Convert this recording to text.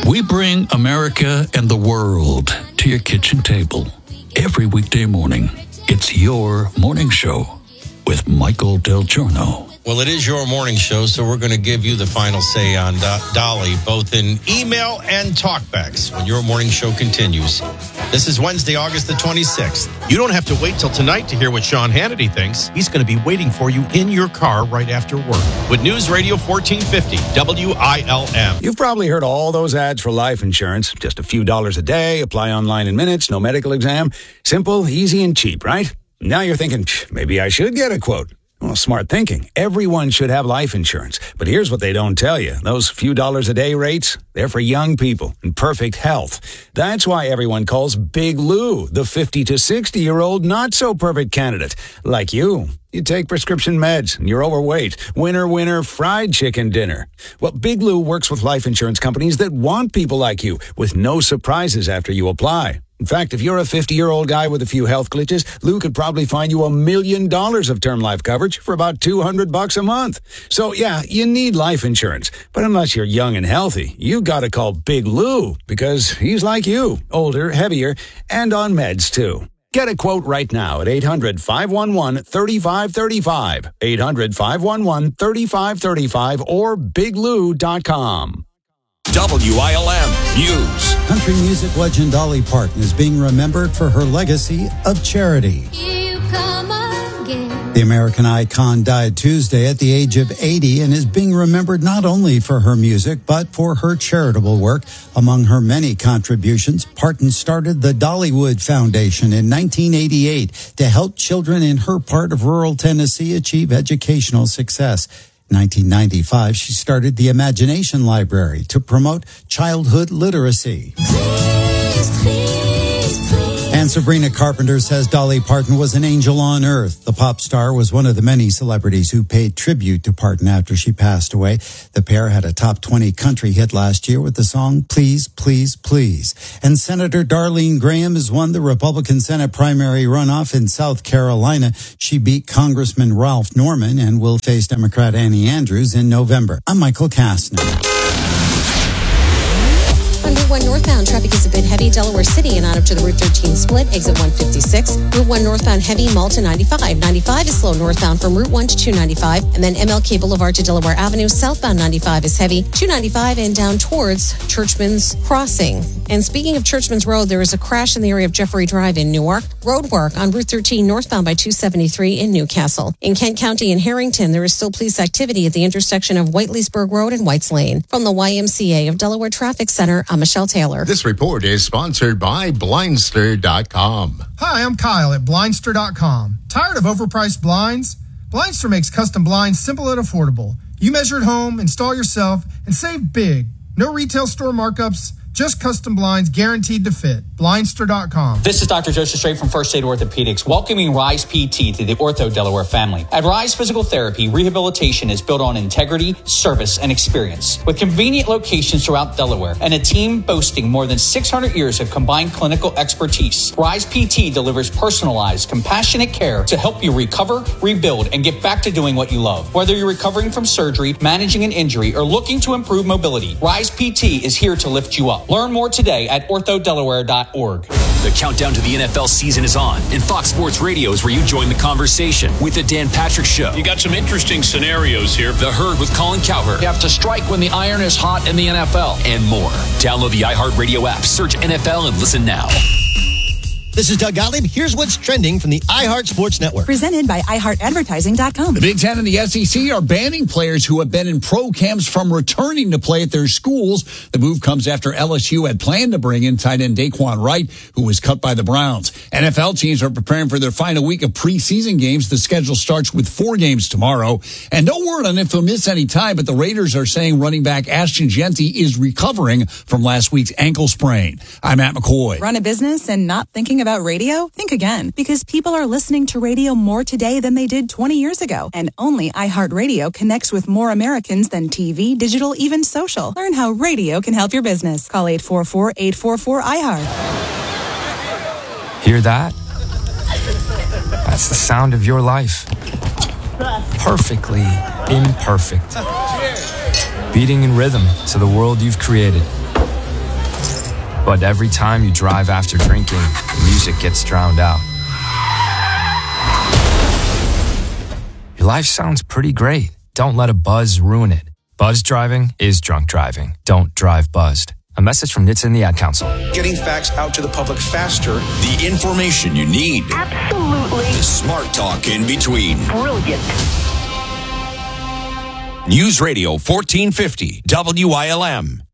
We bring America and the world to your kitchen table every weekday morning. It's your morning show with Michael Del Giorno. Well, it is your morning show, so we're going to give you the final say on Dolly, both in email and talkbacks, when your morning show continues. This is Wednesday, August the 26th. You don't have to wait till tonight to hear what Sean Hannity thinks. He's going to be waiting for you in your car right after work with News Radio 1450, WILM. You've probably heard all those ads for life insurance. Just a few dollars a day, apply online in minutes, no medical exam. Simple, easy, and cheap, right? Now you're thinking, maybe I should get a quote. Well, smart thinking. Everyone should have life insurance. But here's what they don't tell you. Those few dollars a day rates, they're for young people in perfect health. That's why everyone calls Big Lou the 50 to 60-year-old not-so-perfect candidate. Like you. You take prescription meds and you're overweight. Winner, fried chicken dinner. Well, Big Lou works with life insurance companies that want people like you with no surprises after you apply. In fact, if you're a 50-year-old guy with a few health glitches, Lou could probably find you $1 million of term life coverage for about $200 a month. So, yeah, you need life insurance. But unless you're young and healthy, you gotta call Big Lou because he's like you, older, heavier, and on meds, too. Get a quote right now at 800-511-3535, 800-511-3535, or biglou.com. WILM News. Country music legend Dolly Parton is being remembered for her legacy of charity. You come again. The American icon died Tuesday at the age of 80 and is being remembered not only for her music, but for her charitable work. Among her many contributions, Parton started the Dollywood Foundation in 1988 to help children in her part of rural Tennessee achieve educational success. In 1995, she started the Imagination Library to promote childhood literacy. Please. And Sabrina Carpenter says Dolly Parton was an angel on earth. The pop star was one of the many celebrities who paid tribute to Parton after she passed away. The pair had a top 20 country hit last year with the song Please, Please, Please. And Senator Darlene Graham has won the Republican Senate primary runoff in South Carolina. She beat Congressman Ralph Norman and will face Democrat Annie Andrews in November. I'm Michael Kastner. On Route 1 northbound, traffic is a bit heavy. Delaware City and on up to the Route 13 split, exit 156. Route 1 northbound heavy, Malta 95. 95 is slow northbound from Route 1 to 295. And then MLK Boulevard to Delaware Avenue. Southbound 95 is heavy. 295 and down towards Churchman's Crossing. And speaking of Churchman's Road, there is a crash in the area of Jeffrey Drive in Newark. Road work on Route 13 northbound by 273 in Newcastle. In Kent County and Harrington, there is still police activity at the intersection of Whiteleysburg Road and Whites Lane. From the YMCA of Delaware Traffic Center, I'm Michelle Taylor. This report is sponsored by Blindster.com. Hi, I'm Kyle at Blindster.com. Tired of overpriced blinds? Blindster makes custom blinds simple and affordable. You measure at home, install yourself, and save big. No retail store markups, just custom blinds guaranteed to fit. Blindster.com. This is Dr. Joseph Strait from First Aid Orthopedics, welcoming Rise PT to the Ortho Delaware family. At Rise Physical Therapy, rehabilitation is built on integrity, service, and experience. With convenient locations throughout Delaware and a team boasting more than 600 years of combined clinical expertise, Rise PT delivers personalized, compassionate care to help you recover, rebuild, and get back to doing what you love. Whether you're recovering from surgery, managing an injury, or looking to improve mobility, Rise PT is here to lift you up. Learn more today at orthodelaware.org. The countdown to the NFL season is on, and Fox Sports Radio is where you join the conversation with the Dan Patrick Show. You got some interesting scenarios here. The Herd with Colin Cowherd. You have to strike when the iron is hot in the NFL. And more. Download the iHeartRadio app, search NFL, and listen now. This is Doug Gottlieb. Here's what's trending from the iHeart Sports Network. Presented by iHeartAdvertising.com. The Big Ten and the SEC are banning players who have been in pro camps from returning to play at their schools. The move comes after LSU had planned to bring in tight end Daquan Wright, who was cut by the Browns. NFL teams are preparing for their final week of preseason games. The schedule starts with 4 games tomorrow. And no word on if he'll miss any time, but the Raiders are saying running back Ashton Jeanty is recovering from last week's ankle sprain. I'm Matt McCoy. Run a business and not thinking about radio? Think again, because people are listening to radio more today than they did 20 years ago. And only iHeartRadio connects with more Americans than TV, digital, even social. Learn how radio can help your business. Call 844-844-iHeart. Hear that? That's the sound of your life. Perfectly imperfect. Beating in rhythm to the world you've created. But every time you drive after drinking, the music gets drowned out. Your life sounds pretty great. Don't let a buzz ruin it. Buzz driving is drunk driving. Don't drive buzzed. A message from NHTSA and the Ad Council. Getting facts out to the public faster. The information you need. Absolutely. The smart talk in between. Brilliant. News Radio 1450 WILM.